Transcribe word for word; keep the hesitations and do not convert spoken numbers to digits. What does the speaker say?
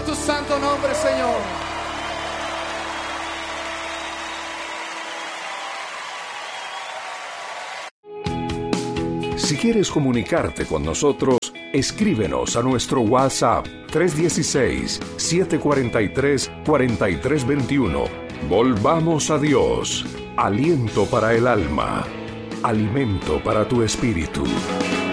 tu santo nombre, Señor. Si quieres comunicarte con nosotros, escríbenos a nuestro WhatsApp tres uno seis, siete cuatro tres, cuatro tres dos uno. Volvamos a Dios, aliento para el alma, alimento para tu espíritu.